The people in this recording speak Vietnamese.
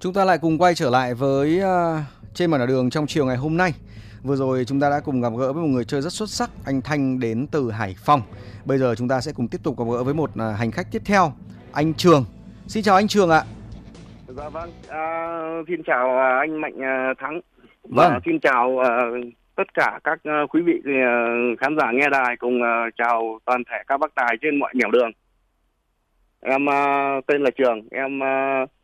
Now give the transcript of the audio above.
Chúng ta lại cùng quay trở lại với trên bản đảo đường trong chiều ngày hôm nay. Vừa rồi chúng ta đã cùng gặp gỡ với một người chơi rất xuất sắc, anh Thanh đến từ Hải Phòng. Bây giờ chúng ta sẽ cùng tiếp tục gặp gỡ với một hành khách tiếp theo, anh Trường. Xin chào anh Trường ạ. Dạ vâng, xin chào anh Mạnh Thắng. Vâng. Xin chào tất cả các quý vị khán giả nghe đài, cùng chào toàn thể các bác tài trên mọi nẻo đường. Em tên là Trường, em